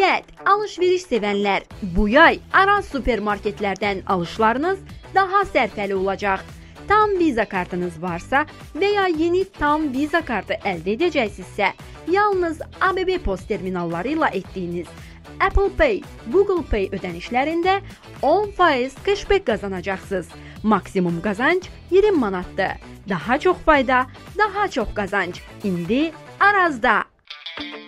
Dikkat! Alışveriş sevenler, bu yay Araz supermarketlerden alışlarınız daha sərfəli olacaq. Tam Visa kartınız varsa veya yeni tam Visa kartı əldə edəcəksinizsə, yalnız ABB post terminallarıyla etdiyiniz Apple Pay, Google Pay ödənişlərində 10% cashback qazanacaqsınız. Maksimum qazanc 20 manatdır. Daha çox fayda, daha çox qazanc. İndi Arazda.